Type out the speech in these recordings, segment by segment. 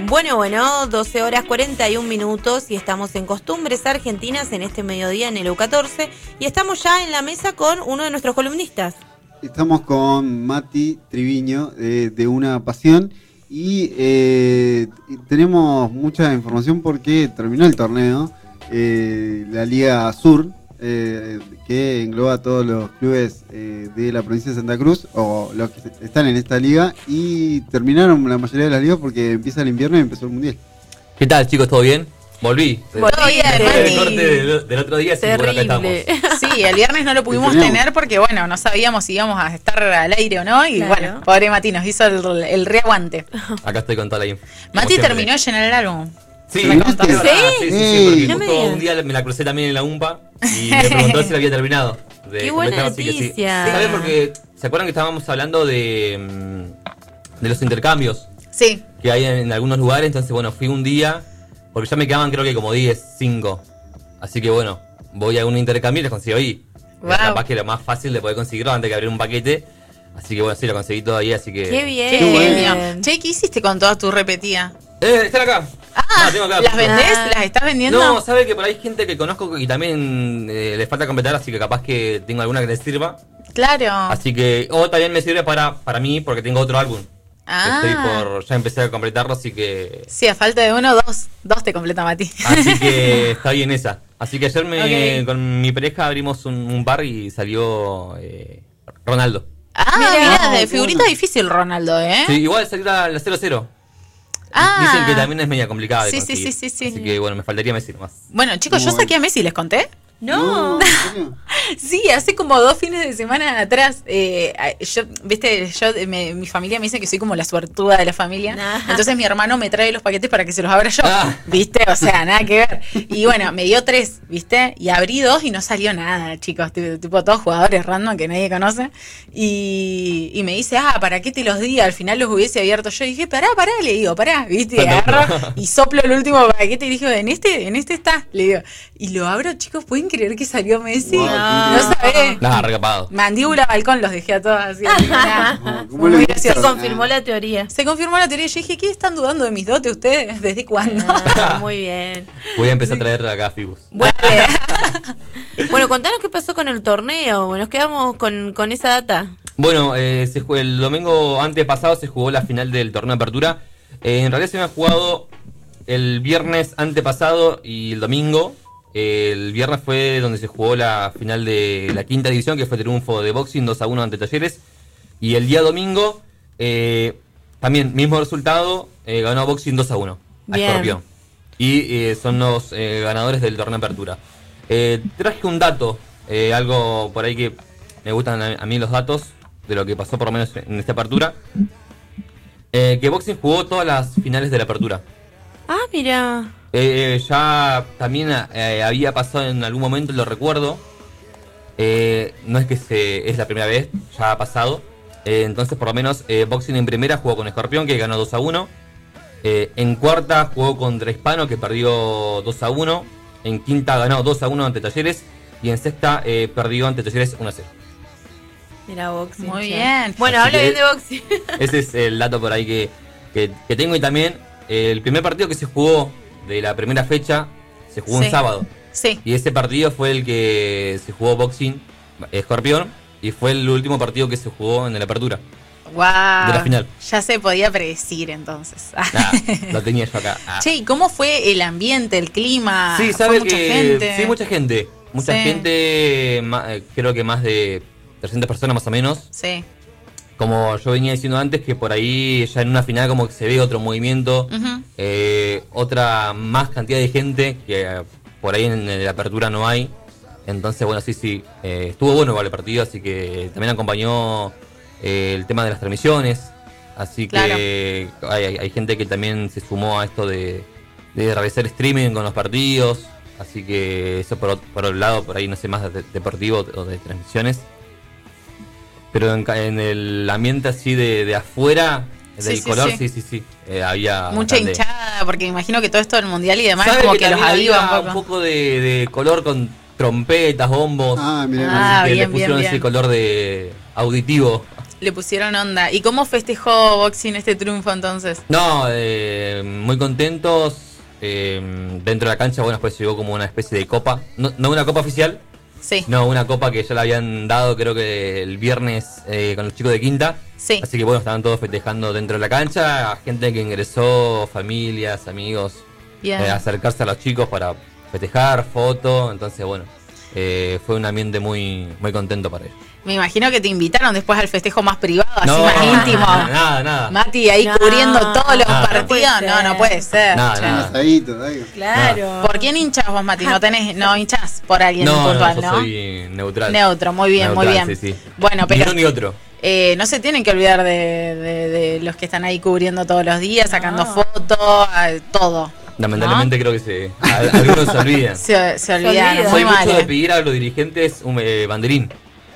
Bueno, 12 horas 41 minutos y estamos en Costumbres Argentinas en este mediodía en el U14 y estamos ya en la mesa con uno de nuestros columnistas. Estamos con Mati Triviño de Una Pasión y tenemos mucha información porque terminó el torneo, la Liga Sur, que engloba a todos los clubes de la provincia de Santa Cruz o los que están en esta liga, y terminaron la mayoría de las ligas porque empieza el invierno y empezó el mundial. ¿Qué tal, chicos? ¿Todo bien? Volví. El corte del otro día, sí, por acá estamos. Sí, el viernes no lo pudimos tener porque, bueno, no sabíamos si íbamos a estar al aire o no. Y claro, bueno, pobre Mati nos hizo el reaguante. Acá estoy con toda la info. Mati terminó de llenar el álbum. Sí, sí, porque justo un día me la crucé también en la UMPA y me preguntó si la había terminado. Qué buena noticia. Sí. ¿Sabes? Porque ¿se acuerdan que estábamos hablando de los intercambios? Sí. Que hay en algunos lugares, entonces bueno, fui un día, porque ya me quedaban creo que como 5. Así que bueno, voy a un intercambio y les consigo ahí. Wow. Capaz que lo más fácil de poder conseguirlo antes que abrir un paquete. Así que bueno, sí, lo conseguí todo ahí, así que... ¡Qué bien! ¡Qué genio! Che, ¿qué hiciste con todas tus repetidas? Están acá. Tengo acá. ¿Las vendés? ¿Las estás vendiendo? No, sabe que por ahí hay gente que conozco y también le falta completar, así que capaz que tengo alguna que les sirva. Claro. Así que, también me sirve para mí, porque tengo otro álbum. Ya empecé a completarlo, así que... Sí, a falta de uno, dos te completa Mati. Así que está bien esa. Así que ayer con mi pareja abrimos un bar y salió Ronaldo. Mira, de figurita difícil Ronaldo, ¿eh? Sí, igual salió la 0-0. Dicen que también es media complicada de conseguir. Sí. Así que bueno, me faltaría Messi nomás. Bueno, chicos, yo saqué a Messi, ¿les conté? No. Sí, hace como 2 fines de semana atrás, mi familia me dice que soy como la suertuda de la familia. Entonces mi hermano me trae los paquetes para que se los abra yo, ¿viste? O sea, nada que ver. Y bueno, me dio 3, ¿viste? Y abrí 2 y no salió nada, chicos. Tipo todos jugadores random que nadie conoce. Y me dice, ¿para qué te los di? Al final los hubiese abierto yo. Y dije, pará, le digo, ¿viste? Y agarro y soplo el último paquete y dije, en este está, le digo. Y lo abro, chicos, ¿pueden creer que salió Messi? No sabés. Recapado. Mandíbula, balcón, los dejé a todos así. Se confirmó la teoría. Se confirmó la teoría. Yo dije, ¿qué están dudando de mis dotes ustedes? ¿Desde cuándo? Muy bien. Voy a empezar a traer acá Fibus. Bueno, contanos qué pasó con el torneo. Nos quedamos con esa data. Bueno, el domingo antepasado se jugó la final del torneo de apertura. En realidad se me ha jugado el viernes antepasado y el domingo. El viernes fue donde se jugó la final de la quinta división, que fue triunfo de Boxing 2-1 ante Talleres. Y el día domingo, también mismo resultado, ganó Boxing 2-1 a Escorpión. Y son los ganadores del torneo de apertura. Traje un dato, algo por ahí que me gustan a mí los datos, de lo que pasó por lo menos en esta apertura. Que Boxing jugó todas las finales de la apertura. Mira. Ya también había pasado en algún momento, lo recuerdo. No es que es la primera vez, ya ha pasado. Entonces por lo menos Boxing en primera jugó con Escorpión, que ganó 2-1. En cuarta jugó contra Hispano, que perdió 2-1. En quinta ganó 2-1 ante Talleres. Y en sexta perdió ante Talleres 1-0. Mira, Boxing. Muy bien. Bueno, habla bien de Boxing. Ese es el dato por ahí que tengo. Y también el primer partido que se jugó de la primera fecha se jugó un sábado. Sí. Y ese partido fue el que se jugó Boxing Escorpión y fue el último partido que se jugó en la apertura. Wow. De la final. Ya se podía predecir entonces. Lo tenía yo acá. Che, ¿y cómo fue el ambiente, el clima? Sí, ¿Fue mucha gente? Sí, mucha gente. Mucha gente, creo que más de 300 personas más o menos. Sí. Como yo venía diciendo antes, que por ahí ya en una final como que se ve otro movimiento, otra más cantidad de gente que por ahí en la apertura no hay. Entonces, bueno, sí, estuvo bueno igual el partido, así que también acompañó el tema de las transmisiones. Así que hay gente que también se sumó a esto de realizar streaming con los partidos. Así que eso por otro lado, por ahí no sé, más deportivo o de transmisiones. Pero en el ambiente así de afuera, del color, sí. Había mucha hinchada, porque imagino que todo esto del mundial y demás como que los aviva un poco de color con trompetas, bombos. Mira, que le pusieron ese color de auditivo. Le pusieron onda. ¿Y cómo festejó Boxing este triunfo entonces? No, muy contentos. Dentro de la cancha, bueno, después llegó como una especie de copa. No una copa oficial. Sí. No, una copa que ya la habían dado creo que el viernes con los chicos de Quinta. Sí. Así que bueno, estaban todos festejando dentro de la cancha. Gente que ingresó, familias, amigos. Bien. Acercarse a los chicos para festejar, foto. Entonces bueno, fue un ambiente muy, muy contento para ellos. Me imagino que te invitaron después al festejo más privado, así No, más íntimo. Nada. Mati ahí cubriendo todos los Nada. partidos. No puede ser. Nada. Claro. ¿Por quién hinchás vos, Mati? No hinchás por alguien puntual, yo ¿no? soy neutral. Neutro, muy bien, Neutral, muy bien. sí. Bueno, Ni pero uno ni otro. no se tienen que olvidar de los que están ahí cubriendo todos los días, sacando fotos, todo. Lamentablemente creo que algunos se olvidan. Se olvidan, Soy muy mucho mal. de pedir a los dirigentes un banderín.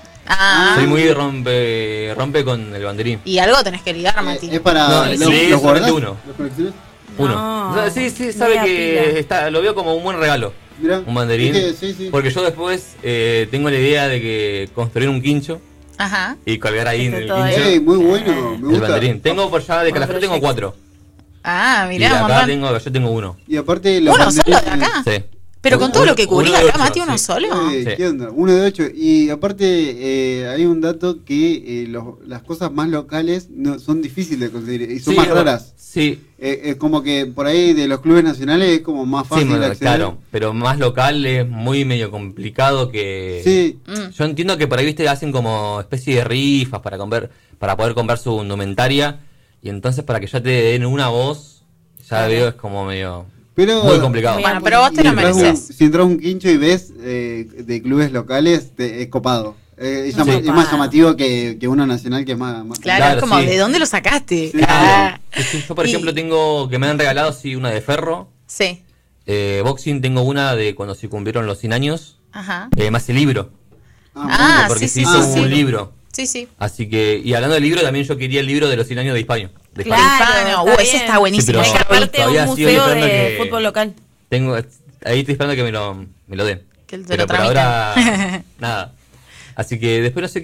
Soy muy rompe con el banderín. Y algo tenés que ligar, Mati. ¿Es para No, los sí, guardás? uno. ¿Los coleccionás? Uno. No, O sea, sí, sabe media que pila. lo veo como un buen regalo. Mirá, Un banderín. es que, sí. Porque yo después tengo la idea de que construir un quincho Ajá. y colgar ahí en el Todo quincho Ey, muy bueno, me el gusta. banderín. Tengo por allá de Calafate tengo 4. Ah, Y mirá, un acá montón. yo tengo 1. Y aparte los ¿Uno solo de banderines- acá? Sí. Pero con todo lo que cubrís uno de acá, 8, Mati, uno sí. solo. Ey, Sí. ¿qué onda? 1 de 8. Y aparte hay un dato que las cosas más locales no, son difíciles de conseguir y son más raras. Sí. Es como que por ahí de los clubes nacionales es como más Sí, fácil acceder. claro, pero más local es muy medio complicado que... Sí. Yo entiendo que por ahí, viste, hacen como especie de rifas para poder comprar su indumentaria, y entonces para que ya te den una voz, ya veo es como medio... Pero, muy complicado. Bueno, pero vos te lo mereces. Si entras a un quincho y ves de clubes locales, es copado. Es Sí. más llamativo que uno nacional que es más Claro, Claro, es como, sí. ¿de dónde lo sacaste? Sí. Ah. Sí, yo por Y- ejemplo tengo, que me han regalado, sí, una de ferro, Sí. boxing tengo una de cuando se cumplieron los 100 años, Ajá. más el libro, Ah, porque sí, se sí, hizo sí, un sí. libro. Sí, sí. Así que, y hablando del libro, también yo quería el libro de los 100 años de Hispano. De Claro, Hispano. Hispano. está Ese bien. está buenísimo. Sí, Es que pero- aparte todavía un sigo museo esperando de que- fútbol local. Ahí estoy esperando que me lo den. Que te Pero lo por tramiten. ahora, nada. Así que después no sé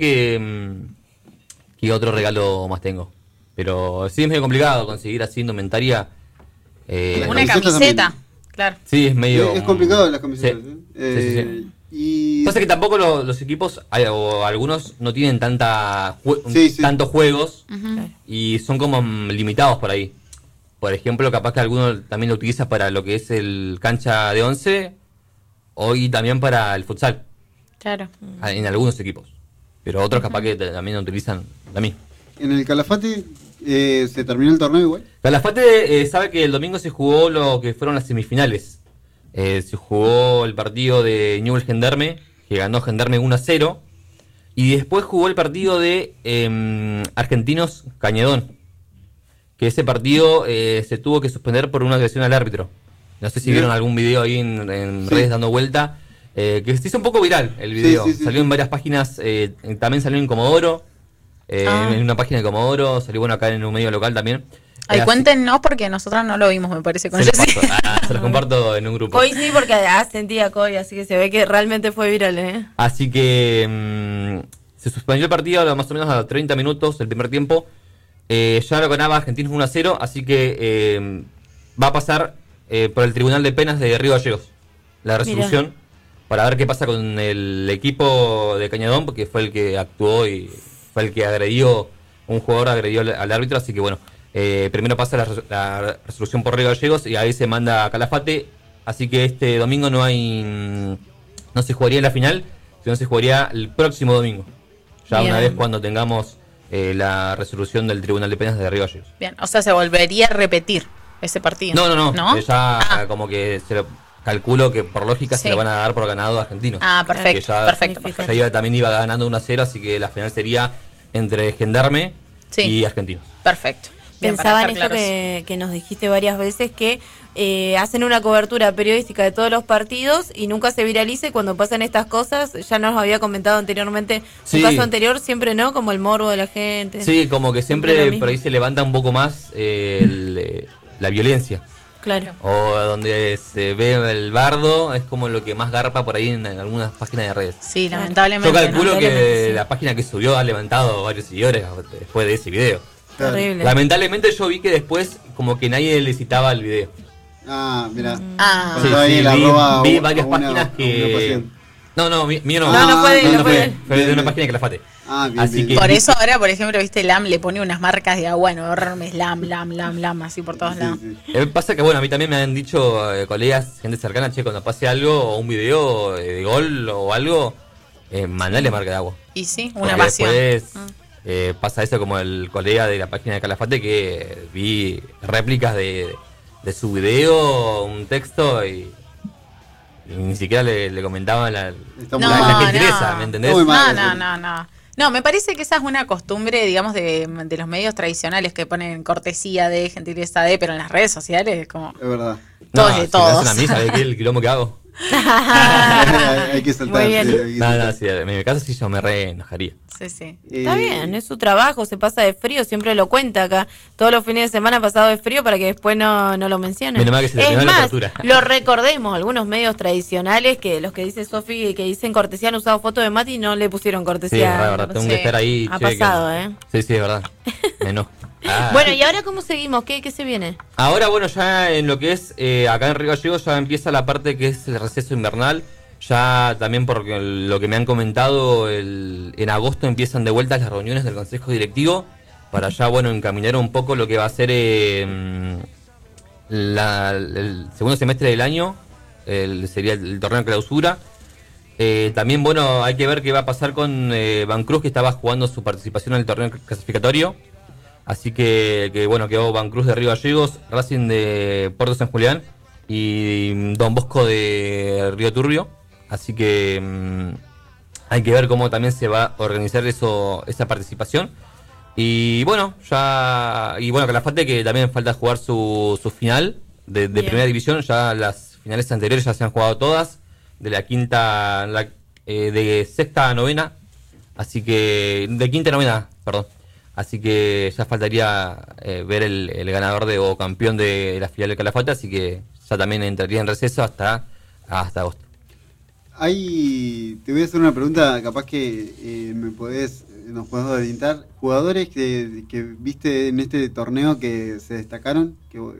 qué otro regalo más tengo. Pero sí es medio complicado conseguir así indumentaria. Una camisetas camiseta. también. Claro. Sí, es medio... Es complicado las camisetas. Sí. ¿eh? Y Pasa que tampoco los equipos, o algunos, no tienen Sí, sí. tantos juegos Ujú. y son como limitados por ahí. Por ejemplo, capaz que alguno también lo utiliza para lo que es el cancha de 11 y también para el futsal, Claro. en algunos equipos. Pero otros capaz que también lo utilizan también. en el Calafate se terminó el torneo igual. Calafate sabe que el domingo se jugó lo que fueron las semifinales. Se jugó el partido de Newell's Gendarme, que ganó Gendarme 1-0. Y después jugó el partido de Argentinos Cañedón. Que ese partido se tuvo que suspender por una agresión al árbitro. No sé si Bien. vieron algún video ahí en Sí. redes dando vuelta. Que se hizo un poco viral el video. Sí, sí, sí, salió sí. en varias páginas. También salió en Comodoro. Ah. En una página de Comodoro. Salió bueno acá en un medio local también. Ay, Así- cuéntenos porque nosotros no lo vimos, me parece, con se los, Jessy. paso. Se los comparto en un grupo. Hoy sí, porque sentía Coy, así que se ve que realmente fue viral, ¿eh? Así que se suspendió el partido más o menos a 30 minutos del primer tiempo. Ya lo ganaba Argentinos 1-0, así que va a pasar por el Tribunal de Penas de Río Gallegos la resolución para ver qué pasa con el equipo de Cañadón, porque fue el que actuó y fue el que agredió, un jugador agredió al árbitro, así que bueno, primero pasa la resolución por Río Gallegos y ahí se manda a Calafate, así que este domingo no se jugaría la final, sino se jugaría el próximo domingo, ya Bien. una vez cuando tengamos la resolución del Tribunal de Penas de Río Gallegos. Bien, o sea, se volvería a repetir ese partido. No, ya Ah. como que se lo calculo que por lógica Sí. se lo van a dar por ganado a Argentinos. Ah, perfecto, Que ya- perfecto, significa- perfecto. También iba ganando 1-0, así que la final sería entre Gendarme Sí. y Argentinos. Perfecto. Bien, Pensaba para en estar esto claros. que nos dijiste varias veces, que hacen una cobertura periodística de todos los partidos y nunca se viraliza, y cuando pasan estas cosas, ya nos había comentado anteriormente, Sí. un caso anterior, siempre, ¿no? Como el morbo de la gente. Sí, como que Siempre lo siempre mismo. por ahí se levanta un poco más la violencia. Claro. O donde se ve el bardo, es como lo que más garpa por ahí en algunas páginas de redes. Sí, lamentablemente. Yo calculo que sí. la página que subió ha levantado varios seguidores después de ese video. Terrible. Lamentablemente yo vi que después como que nadie le citaba el video. Ah, mira. Ah, Sí, Ahí sí, la arroba vi a varias una- páginas a una que... pasión. No, mío no. No fue de él, no fue de él. Fue de una página que la fate. Ah, bien, Así bien. que- por eso ahora, por ejemplo, viste, LAM le pone unas marcas de agua enormes, LAM, así por todos Sí, lados. sí. Pasa que bueno, a mí también me han dicho colegas, gente cercana, che, cuando pase algo o un video de gol o algo, mandale marca de agua. Y sí, una Porque pasión. después pasa eso como el colega de la página de Calafate que vi réplicas de su video, un texto y ni siquiera le comentaban Está No, muy la mal. gentileza, no. ¿me entendés? Muy mal. No. No, me parece que esa es una costumbre, digamos, de los medios tradicionales que ponen cortesía de, gentileza de, pero en las redes sociales es como Es verdad. todos No, de si todos. me hacen a mí, ¿sabés qué? El quilombo que hago. Hay que saltar. Muy bien. sí, hay que No, saltar. sí, en mi caso sí yo me re enojaría. Sí. Está bien, es su trabajo, se pasa de frío, siempre lo cuenta acá. Todos los fines de semana ha pasado de frío para que después no lo mencionen. Menos mal que se Es terminó la más, apertura. lo recordemos, algunos medios tradicionales que los que dice Sofi que dicen cortesía han usado fotos de Mati y no le pusieron Sí, cortesía. es verdad, tengo Sí. que estar ahí. Ha che, pasado, Sí, es verdad. Me enojo. Ah. Bueno, ¿y ahora cómo seguimos? ¿Qué se viene? Ahora, bueno, ya en lo que es acá en Río Gallegos ya empieza la parte que es el receso invernal. Ya también porque lo que me han comentado, en agosto empiezan de vuelta las reuniones del Consejo Directivo para ya, bueno, encaminar un poco lo que va a ser el segundo semestre del año, sería el torneo de clausura. También, bueno, hay que ver qué va a pasar con Bancruz, que estaba jugando su participación en el torneo clasificatorio. Así que bueno, quedó Bancruz de Río Gallegos, Racing de Puerto San Julián y Don Bosco de Río Turbio. Así que hay que ver cómo también se va a organizar esa participación. Y bueno, Calafate, que también falta jugar su final de primera división. Ya las finales anteriores ya se han jugado todas, de la quinta, de sexta a novena. Así que, de quinta a novena, perdón. Así que ya faltaría ver el ganador o campeón de la final de Calafate, así que ya también entraría en receso hasta agosto. Te voy a hacer una pregunta, capaz que nos podés orientar. Jugadores que viste en este torneo que se destacaron,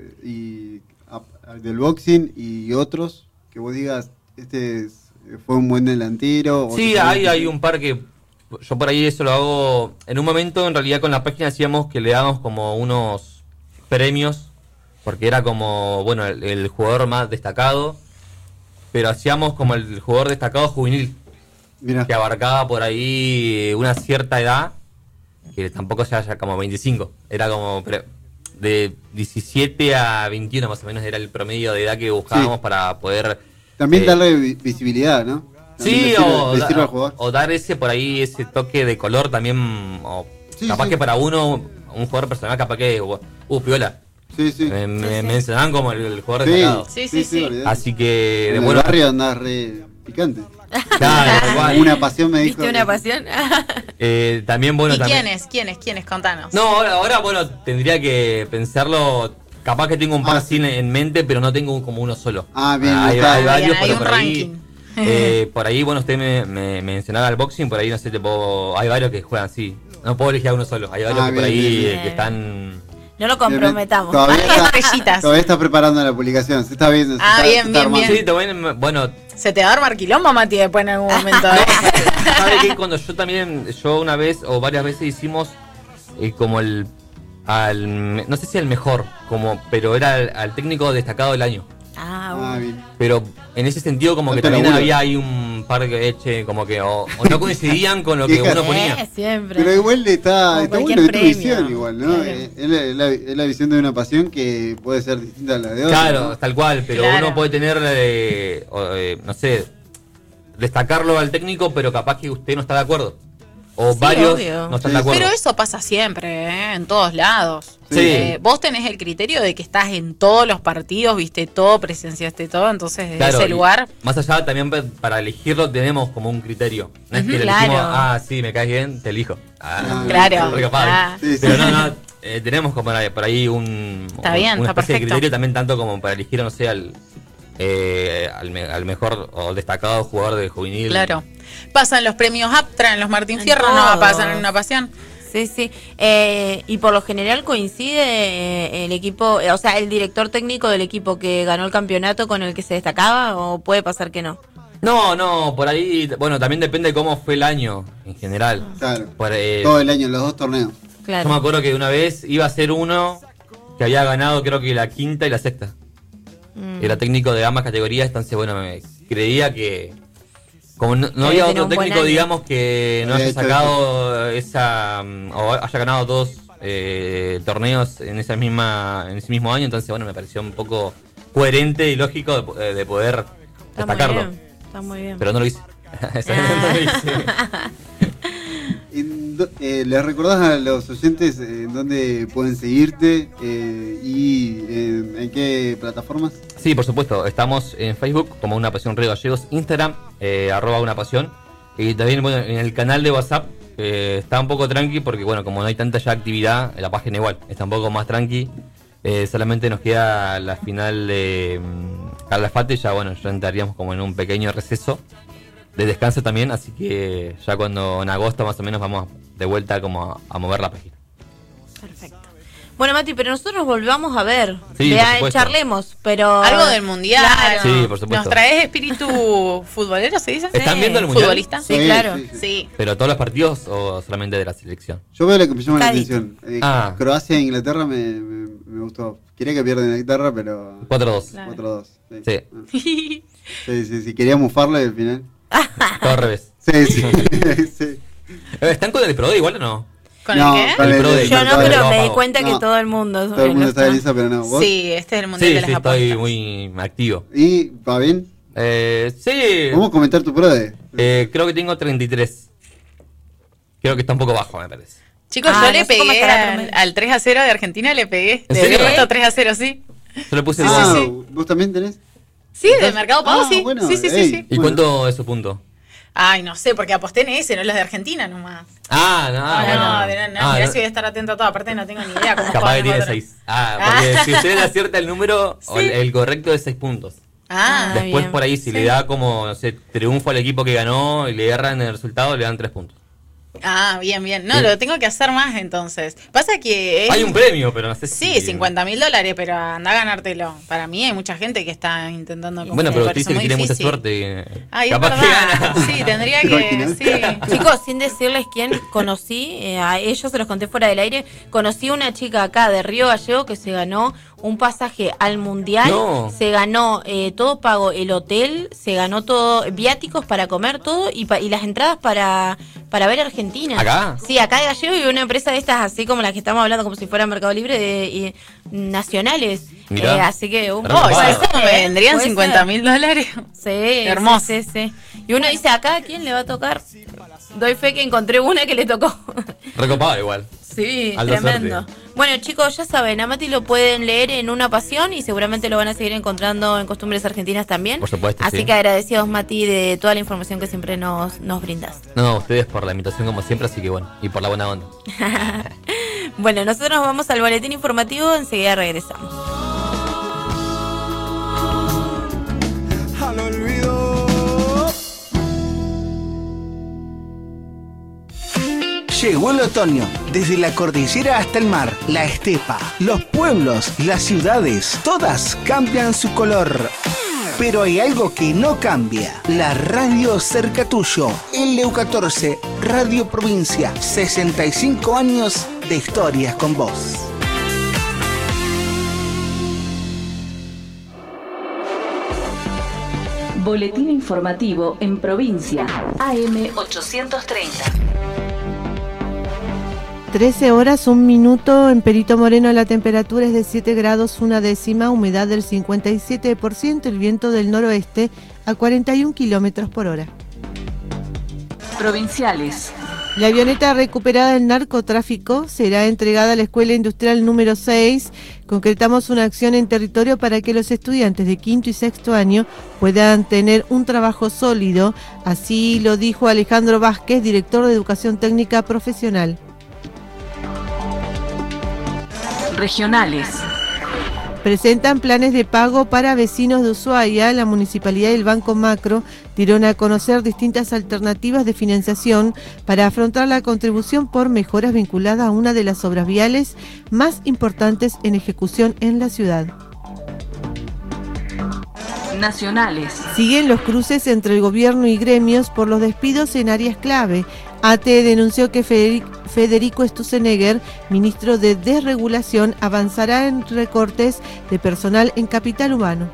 del boxing y otros, que vos digas, fue un buen delantero. Sí, hay un par que yo por ahí eso lo hago. En un momento, en realidad, con la página decíamos que le dábamos como unos premios, porque era como, bueno, el jugador más destacado, pero hacíamos como el jugador destacado juvenil. Mirá. Que abarcaba por ahí una cierta edad, que tampoco se haya como 25, era como de 17 a 21 más o menos era el promedio de edad que buscábamos para poder... También darle visibilidad, ¿no? También Sí, decirle al jugador. o dar ese toque de color también, o Sí, capaz sí. que para uno, un jugador personal, capaz que, piola, Sí, sí. me mencionaban como el jugador Sí, destacado. Sí. olvidate. Así que, En el bueno, barrio andás re picante. claro, tal cual. Una pasión me dijo. ¿Viste una pasión? También, bueno, ¿Y también... quiénes? Contanos. No, ahora, bueno, tendría que pensarlo. Capaz que tengo un par sí. así en mente, pero no tengo como uno solo. Ah, bien, Hay está. varios, Bien, hay pero un por ahí. ranking. Por ahí, bueno, usted me mencionaba el boxing, por ahí no sé, hay varios que juegan así. No puedo elegir a uno solo. Hay varios que por bien, ahí bien, que están. No lo comprometamos. Todavía Estrellitas. todavía está preparando la publicación. Se está viendo. Bien. Sí, también, bueno, Se te va a armar quilombo, Mati, después en algún momento. sabe que cuando yo una vez o varias veces hicimos como no sé si el mejor, pero era al técnico destacado del año. Bien. Pero en ese sentido como que Tanto también laburo. había ahí un par que como que o no coincidían con lo que Fíjate. uno ponía. Siempre. Pero igual está Como bueno cualquier de tu premio. visión igual, ¿no? Claro. Es la visión de una pasión que puede ser distinta a la de otra. Claro, ¿no? tal cual, pero Claro. uno puede tener, no sé, destacarlo al técnico, pero capaz que usted no está de acuerdo. O Sí, varios obvio. no están Sí. de acuerdo. Pero eso pasa siempre, en todos lados. Sí. Vos tenés el criterio de que estás en todos los partidos, viste todo, presenciaste todo, entonces desde Claro, ese y lugar... más allá también para elegirlo tenemos como un criterio. No es que le claro. elegimos, sí, me caes bien, te elijo. Ah, Claro. re capaz. Ah. Sí, sí. Pero no, tenemos como por ahí una especie de criterio también, tanto como para elegir, no sé, al mejor o destacado jugador de juvenil. Claro. Pasan los premios Aptra en los Martín Fierro, no pasan en Una Pasión. Sí, sí. Y por lo general coincide el equipo, o sea, el director técnico del equipo que ganó el campeonato con el que se destacaba, o puede pasar que no. No, por ahí, bueno, también depende de cómo fue el año en general. Claro. Todo el año, los 2 torneos. Claro. Yo me acuerdo que una vez iba a ser uno que había ganado, creo que la quinta y la sexta. Era técnico de ambas categorías, entonces, bueno, me creía que como no había otro técnico, digamos, que no haya sacado o haya ganado 2 torneos en ese mismo año, entonces, bueno, me pareció un poco coherente y lógico de poder destacarlo. Está muy bien. Pero no lo hice. No lo hice. ¿Les recordás a los oyentes en dónde pueden seguirte y en qué plataformas? Sí, por supuesto. Estamos en Facebook como Una Pasión Radio Gallegos, Instagram, @Una Pasión. Y también, bueno, en el canal de WhatsApp está un poco tranqui porque, bueno, como no hay tanta ya actividad, la página igual está un poco más tranqui. Solamente nos queda la final de Calafate, ya, bueno, ya entraríamos como en un pequeño receso de descanso también, así que ya cuando en agosto más o menos vamos de vuelta como a mover la página. Perfecto. Bueno, Mati, pero nosotros volvamos a ver, sí, charlemos, pero... Algo del mundial. Claro. Sí, por supuesto. ¿Nos traes espíritu futbolero, se dice? ¿Están viendo el mundial? ¿Futbolista? Sí, claro. Sí. ¿Pero todos los partidos o solamente de la selección? Yo veo lo que me llama la Cadito. atención. Croacia e Inglaterra me gustó. Quería que pierdan Inglaterra, pero... 4-2. Claro. 4-2. Sí. Sí. Quería mufarle al final. Todo al revés. Sí. ¿Están con el Pro igual o no? ¿Con No, el qué? con El Pro Day. Yo no, pero me di No, cuenta que todo el mundo... Todo el mundo está en esa, pero no. ¿Vos? Sí, este es el mundial Sí, de las apuestas. estoy muy activo. ¿Y va bien? Sí. Vamos a comentar tu Pro Day. Creo que tengo 33. Creo que está un poco bajo, me parece. Chicos, yo le pegué al 3-0 de Argentina, le pegué. ¿En Le serio? había puesto 3-0, sí. Yo le puse sí. ¿Vos también tenés? Sí, del Mercado Pago, sí. Bueno, Sí. ¿Y cuánto es su punto? Ay, no sé, porque aposté en ese, no los de Argentina nomás. Bueno. Mirá si voy a estar atento a todo, aparte no tengo ni idea cómo Capaz juegan que tiene los otros. 6. Porque si usted acierta el número, el correcto es 6 puntos. Después bien. por ahí, si le da como, no sé, triunfo al equipo que ganó y le erran el resultado, le dan 3 puntos. Bien. No, Sí. lo tengo que hacer más entonces. Pasa que... Hay un premio, pero no sé si... Sí, $50.000, pero anda a ganártelo. Para mí hay mucha gente que está intentando... Bueno, pero usted dice que tiene mucha difícil. suerte. Ay, Capaz es que verdad. gana. Sí, tendría que... Sí. Chicos, sin decirles quién conocí, a ellos se los conté fuera del aire, conocí una chica acá de Río Gallego que se ganó un pasaje al mundial, se ganó todo pago, el hotel, se ganó todo, viáticos para comer todo y las entradas para ver Argentina. ¿Acá? Sí, acá de Gallego, y una empresa de estas así como las que estamos hablando, como si fuera Mercado Libre, nacionales. Así que ¿sabes cómo me vendrían puede $50.000? Sí, hermoso. Sí. Y uno dice, ¿acá a quién le va a tocar? Doy fe que encontré una que le tocó. Recopado igual. Sí, Alta tremendo. suerte. Bueno, chicos, ya saben, a Mati lo pueden leer en Una Pasión y seguramente lo van a seguir encontrando en Costumbres Argentinas también. Por supuesto, Así que agradecidos, Mati, de toda la información que siempre nos brindas. No, ustedes por la invitación como siempre, así que bueno, y por la buena onda. Bueno, nosotros nos vamos al boletín informativo, enseguida regresamos. Al olvido. Llegó el otoño, desde la cordillera hasta el mar, la estepa, los pueblos, las ciudades, todas cambian su color. Pero hay algo que no cambia, la radio cerca tuyo, LU14, Radio Provincia, 65 años de historias con vos. Boletín informativo en provincia, AM 830. 13 horas, 1 minuto, en Perito Moreno la temperatura es de 7 grados, 1/10, humedad del 57%, el viento del noroeste a 41 kilómetros por hora. Provinciales. La avioneta recuperada del narcotráfico será entregada a la Escuela Industrial número 6. Concretamos una acción en territorio para que los estudiantes de quinto y sexto año puedan tener un trabajo sólido. Así lo dijo Alejandro Vázquez, director de Educación Técnica Profesional. Regionales. Presentan planes de pago para vecinos de Ushuaia. La Municipalidad y el Banco Macro dieron a conocer distintas alternativas de financiación para afrontar la contribución por mejoras vinculadas a una de las obras viales más importantes en ejecución en la ciudad. Nacionales. Siguen los cruces entre el gobierno y gremios por los despidos en áreas clave. ATE denunció que Federico Sturzenegger, ministro de Desregulación, avanzará en recortes de personal en capital humano.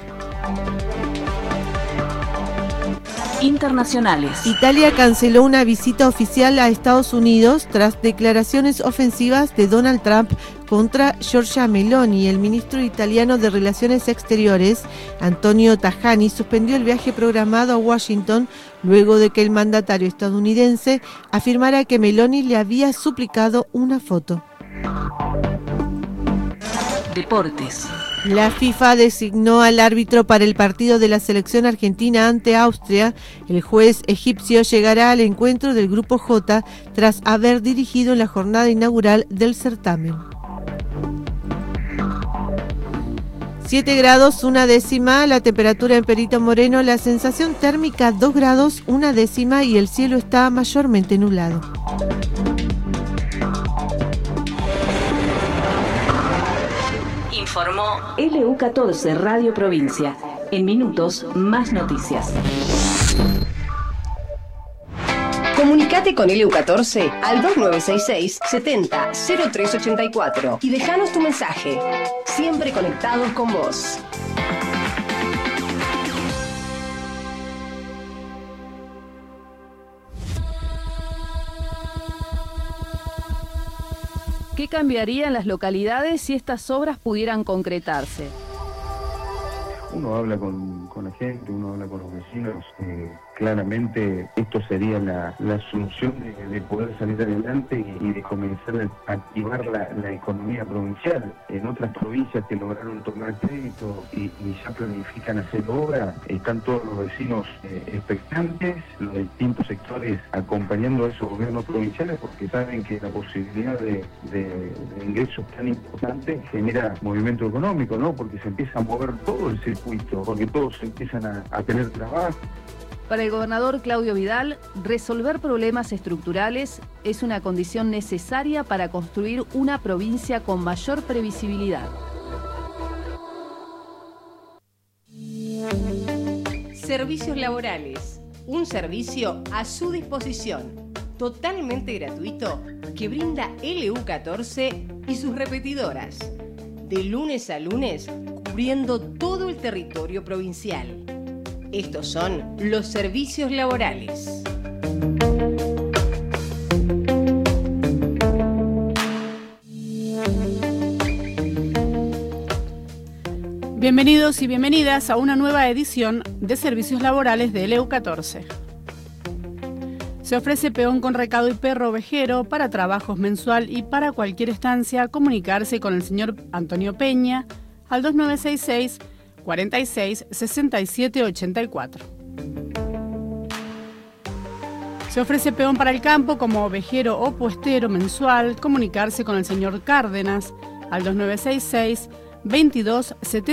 Internacionales. Italia canceló una visita oficial a Estados Unidos tras declaraciones ofensivas de Donald Trump contra Giorgia Meloni. El ministro italiano de Relaciones Exteriores, Antonio Tajani, suspendió el viaje programado a Washington luego de que el mandatario estadounidense afirmara que Meloni le había suplicado una foto. Deportes. La FIFA designó al árbitro para el partido de la selección argentina ante Austria. El juez egipcio llegará al encuentro del Grupo J tras haber dirigido la jornada inaugural del certamen. 7 grados, 1/10, la temperatura en Perito Moreno, la sensación térmica 2 grados, 1/10 y el cielo está mayormente nublado. Informó LU14 Radio Provincia. En minutos, más noticias. Comunicate con LU14 al 2966 70 0384 y dejanos tu mensaje. Siempre conectados con vos. ¿Qué cambiaría en las localidades si estas obras pudieran concretarse? Uno habla con la gente, uno habla con los vecinos. Claramente esto sería la solución de poder salir adelante y de comenzar a activar la economía provincial. En otras provincias que lograron tomar crédito y ya planifican hacer obra, están todos los vecinos expectantes, los distintos sectores acompañando a esos gobiernos provinciales porque saben que la posibilidad de ingresos tan importantes genera movimiento económico, ¿no? Porque se empieza a mover todo el circuito, porque todos empiezan a tener trabajo. Para el gobernador Claudio Vidal, resolver problemas estructurales es una condición necesaria para construir una provincia con mayor previsibilidad. Servicios laborales. Un servicio a su disposición, totalmente gratuito, que brinda LU14 y sus repetidoras. De lunes a lunes, cubriendo todo el territorio provincial. Estos son los servicios laborales. Bienvenidos y bienvenidas a una nueva edición de Servicios Laborales de LU14. Se ofrece peón con recado y perro ovejero para trabajos mensual y para cualquier estancia comunicarse con el señor Antonio Peña al 2966 46 67 84. Se ofrece peón para el campo como ovejero o puestero mensual, comunicarse con el señor Cárdenas al 2966 22 70.